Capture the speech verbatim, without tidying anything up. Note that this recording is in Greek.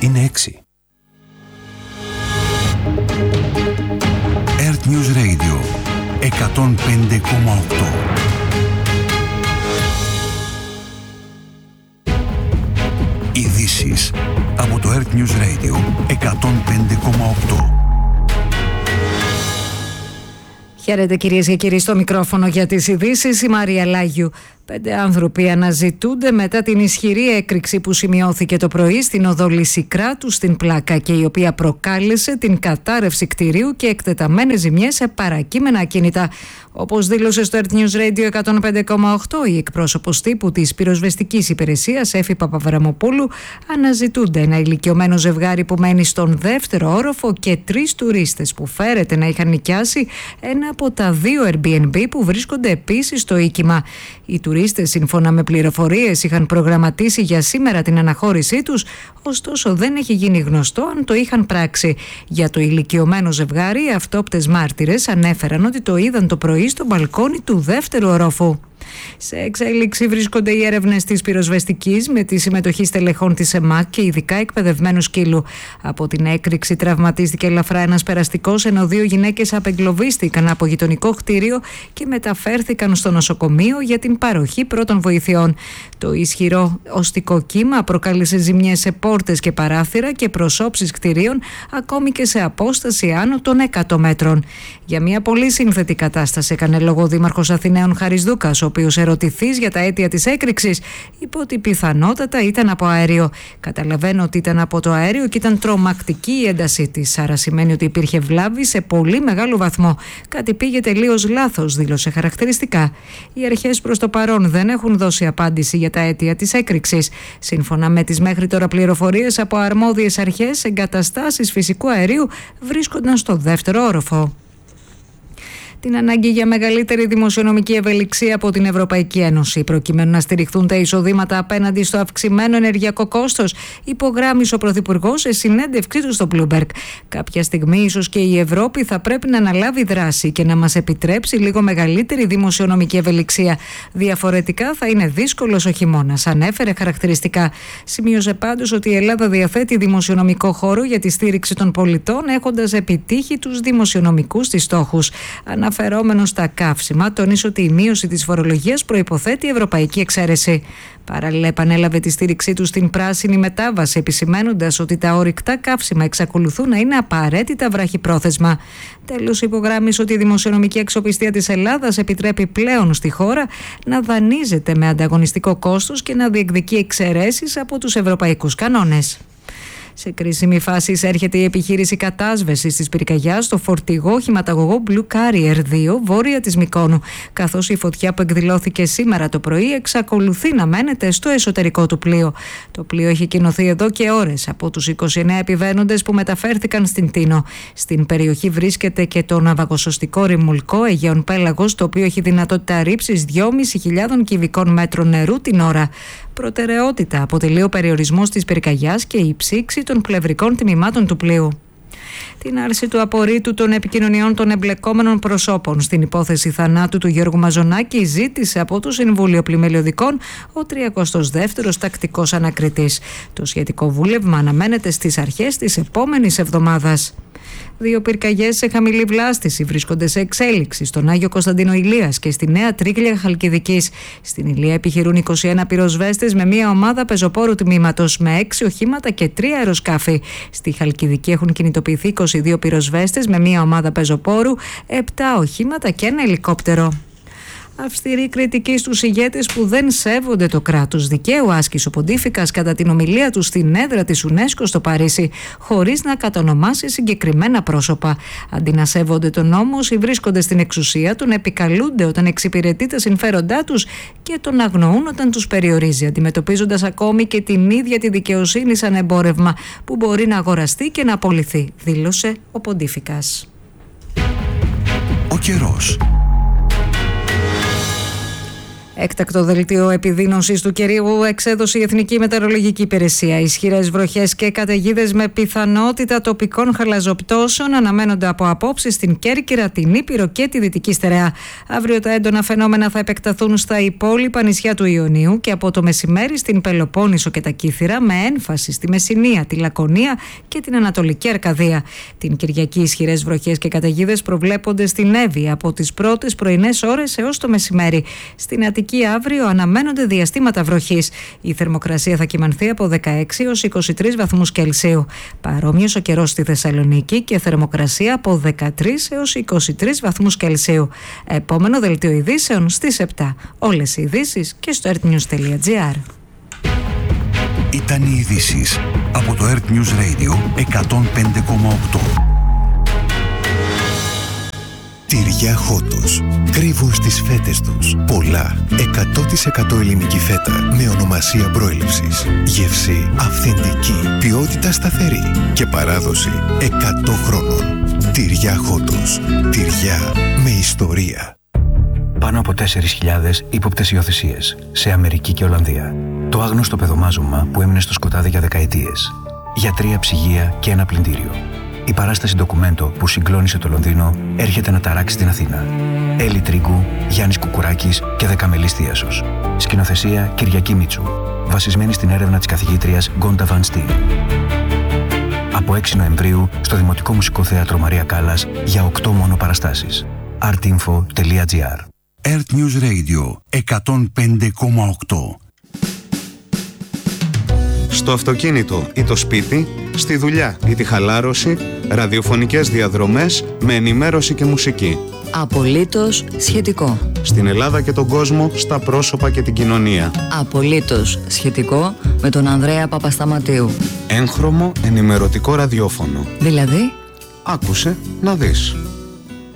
είναι έξι. Earth News Radio εκατόν πέντε κόμμα οκτώ. Ειδήσεις από το Earth News Radio εκατόν πέντε κόμμα οκτώ. Χαίρετε κυρίες και κύριοι, στο μικρόφωνο για τις ειδήσεις η Μαρία Λάγιου. Πέντε άνθρωποι αναζητούνται μετά την ισχυρή έκρηξη που σημειώθηκε το πρωί στην οδό Λυσικράτου στην Πλάκα και η οποία προκάλεσε την κατάρρευση κτηρίου και εκτεταμένες ζημιές σε παρακείμενα ακίνητα. Όπως δήλωσε στο Earth News Radio εκατόν πέντε κόμμα οκτώ η εκπρόσωπος τύπου της πυροσβεστικής υπηρεσίας Έφη Παπαβραμοπούλου, αναζητούνται ένα ηλικιωμένο ζευγάρι που μένει στον δεύτερο όροφο και τρεις τουρίστες που φέρεται να είχαν νοικιάσει ένα από τα δύο Airbnb που βρίσκονται επίσης στο οίκημα. Οι τουρίστες, σύμφωνα με πληροφορίες, είχαν προγραμματίσει για σήμερα την αναχώρησή τους, ωστόσο δεν έχει γίνει γνωστό αν το είχαν πράξει. Για το ηλικιωμένο ζευγάρι, οι αυτόπτες μάρτυρες ανέφεραν ότι το είδαν το πρωί στο μπαλκόνι του δεύτερου ορόφου. Σε εξέλιξη βρίσκονται οι έρευνες της πυροσβεστικής με τη συμμετοχή στελεχών της ΕΜΑΚ και ειδικά εκπαιδευμένου σκύλου. Από την έκρηξη τραυματίστηκε ελαφρά ένας περαστικός, ενώ δύο γυναίκες απεγκλωβίστηκαν από γειτονικό κτίριο και μεταφέρθηκαν στο νοσοκομείο για την παροχή πρώτων βοηθειών. Το ισχυρό οστικό κύμα προκάλεσε ζημιές σε πόρτες και παράθυρα και προσώψεις κτιρίων, ακόμη και σε απόσταση άνω των εκατό μέτρων. Για μια πολύ σύνθετη κατάσταση έκανε λόγο ο Δήμαρχος Αθηναίων Χαρισδούκας, ο οποίος, ερωτηθείς για τα αίτια της έκρηξης, είπε ότι πιθανότατα ήταν από αέριο. Καταλαβαίνω ότι ήταν από το αέριο και ήταν τρομακτική η έντασή της. Άρα σημαίνει ότι υπήρχε βλάβη σε πολύ μεγάλο βαθμό. Κάτι πήγε τελείως λάθος, δήλωσε χαρακτηριστικά. Οι αρχές προς το παρόν δεν έχουν δώσει απάντηση για τα αίτια της έκρηξης. Σύμφωνα με τις μέχρι τώρα πληροφορίες από αρμόδιες αρχές, εγκαταστάσεις φυσικού αερίου βρίσκονταν στο δεύτερο όροφο. Την ανάγκη για μεγαλύτερη δημοσιονομική ευελιξία από την Ευρωπαϊκή Ένωση, προκειμένου να στηριχθούν τα εισοδήματα απέναντι στο αυξημένο ενεργειακό κόστος, υπογράμμισε ο Πρωθυπουργός σε συνέντευξή του στο Bloomberg. Κάποια στιγμή, ίσως και η Ευρώπη θα πρέπει να αναλάβει δράση και να μας επιτρέψει λίγο μεγαλύτερη δημοσιονομική ευελιξία. Διαφορετικά θα είναι δύσκολος ο χειμώνας, ανέφερε χαρακτηριστικά. Σημείωσε πάντως ότι η Ελλάδα διαθέτει δημοσιονομικό χώρο για τη στήριξη των πολιτών, έχοντας επιτύχει τους δημοσιονομικούς της στόχους. Αναφερόμενος στα καύσιμα, τόνισε ότι η μείωση της φορολογίας προϋποθέτει ευρωπαϊκή εξαίρεση. Παράλληλα, επανέλαβε τη στήριξή του στην πράσινη μετάβαση, επισημαίνοντας ότι τα ορυκτά καύσιμα εξακολουθούν να είναι απαραίτητα βραχυπρόθεσμα. Τέλος, υπογράμμισε ότι η δημοσιονομική αξιοπιστία της Ελλάδας επιτρέπει πλέον στη χώρα να δανείζεται με ανταγωνιστικό κόστος και να διεκδικεί εξαιρέσεις από τους ευρωπαϊκούς κανόνες. Σε κρίσιμη φάση εισέρχεται η επιχείρηση κατάσβεσης της πυρκαγιάς στο φορτηγό οχηματαγωγό Blue Carrier δύο, βόρεια της Μυκόνου, καθώς η φωτιά που εκδηλώθηκε σήμερα το πρωί εξακολουθεί να μένεται στο εσωτερικό του πλοίου. Το πλοίο έχει κοινωθεί εδώ και ώρες από τους είκοσι εννέα επιβαίνοντες που μεταφέρθηκαν στην Τίνο. Στην περιοχή βρίσκεται και το ναυαγοσωστικό ρημουλκό Αιγαίων Πέλαγος, το οποίο έχει δυνατότητα ρήψης δυόμισι χιλιάδες κυβικών μέτρων νερού την ώρα. Προτεραιότητα αποτελεί ο περιορισμός της πυρκαγιάς και η ψήξη των πλευρικών τμήματων του πλοίου. Την άρση του απορρίτου των επικοινωνιών των εμπλεκόμενων προσώπων στην υπόθεση θανάτου του Γιώργου Μαζονάκη ζήτησε από το Συμβούλιο Πλημελιωδικών ο τριακοστός δεύτερος τακτικός ανακριτής. Το σχετικό βούλευμα αναμένεται στις αρχές της επόμενης εβδομάδας. Δύο πυρκαγιές σε χαμηλή βλάστηση βρίσκονται σε εξέλιξη στον Άγιο Κωνσταντίνο Ηλίας και στη Νέα Τρίγλια Χαλκιδικής. Στην Ηλία επιχειρούν είκοσι ένα πυροσβέστες με μία ομάδα πεζοπόρου τμήματος με έξι οχήματα και τρία αεροσκάφη. Στη Χαλκιδική έχουν κινητοποιηθεί είκοσι δύο πυροσβέστες με μία ομάδα πεζοπόρου, επτά οχήματα και ένα ελικόπτερο. Αυστηρή κριτική στους ηγέτες που δεν σέβονται το κράτος δικαίου, άσκησε ο Ποντίφικας κατά την ομιλία του στην έδρα της UNESCO στο Παρίσι, χωρίς να κατονομάσει συγκεκριμένα πρόσωπα. Αντί να σέβονται τον νόμο, όσοι βρίσκονται στην εξουσία τον επικαλούνται όταν εξυπηρετεί τα συμφέροντά τους και τον αγνοούν όταν τους περιορίζει, αντιμετωπίζοντας ακόμη και την ίδια τη δικαιοσύνη σαν εμπόρευμα που μπορεί να αγοραστεί και να απολυθεί, δήλωσε ο Ποντίφικας. Ο καιρός. Έκτακτο δελτίο επιδείνωσης του καιρίου εξέδωσε η Εθνική Μετεωρολογική Υπηρεσία. Ισχυρές βροχές και καταιγίδες με πιθανότητα τοπικών χαλαζοπτώσεων αναμένονται από απόψε στην Κέρκυρα, την Ήπειρο και τη Δυτική Στερεά. Αύριο τα έντονα φαινόμενα θα επεκταθούν στα υπόλοιπα νησιά του Ιωνίου και από το μεσημέρι στην Πελοπόννησο και τα Κύθυρα, με έμφαση στη Μεσσηνία, τη Λακωνία και την Ανατολική Αρκαδία. Την Κυριακή ισχυρές βροχές και καταιγίδες προβλέπονται στην Εύη από τις πρώτες πρωινές ώρες έως το μεσημέρι. Στην Αττική αύριο αναμένονται διαστήματα βροχής. Η θερμοκρασία θα κυμανθεί από δεκαέξι έως είκοσι τρεις βαθμούς Κελσίου. Παρόμοιος ο καιρός στη Θεσσαλονίκη και θερμοκρασία από δεκατρείς έως είκοσι τρεις βαθμούς Κελσίου. Επόμενο δελτίο ειδήσεων στις επτά. Όλες οι ειδήσεις και στο earthnews τελεία gr. Ήταν οι ειδήσεις από το Earth News Radio εκατόν πέντε κόμμα οκτώ. Τυριά Χότος. Κρύβουν στις φέτες τους πολλά εκατό τοις εκατό ελληνική φέτα με ονομασία προέλευσης. Γεύση αυθεντική, ποιότητα σταθερή και παράδοση εκατό χρόνων. Τυριά Χότος. Τυριά με ιστορία. Πάνω από τέσσερις χιλιάδες ύποπτες υιοθεσίες σε Αμερική και Ολλανδία. Το άγνωστο παιδομάζωμα που έμεινε στο σκοτάδι για δεκαετίες. Γιατρία, ψυγεία και ένα πλυντήριο. Η παράσταση ντοκουμέντο που συγκλώνησε το Λονδίνο έρχεται να ταράξει την Αθήνα. Έλλη Τρίγκου, Γιάννης Κουκουράκης και Δεκαμελής Θίασος. Σκηνοθεσία Κυριακή Μίτσου. Βασισμένη στην έρευνα της καθηγήτριας Γκόντα Βαν Στιν. Από έξι Νοεμβρίου στο Δημοτικό Μουσικό Θέατρο Μαρία Κάλλας για οκτώ μόνο παραστάσεις. artinfo τελεία gr. Earth News Radio εκατόν πέντε κόμμα οκτώ. Στο αυτοκίνητο ή το σπίτι, στη δουλειά ή τη χαλάρωση, ραδιοφωνικές διαδρομές με ενημέρωση και μουσική. Απολύτως σχετικό. Στην Ελλάδα και τον κόσμο, στα πρόσωπα και την κοινωνία. Απολύτως σχετικό με τον Ανδρέα Παπασταματίου. Έγχρωμο ενημερωτικό ραδιόφωνο. Δηλαδή, άκουσε να δεις.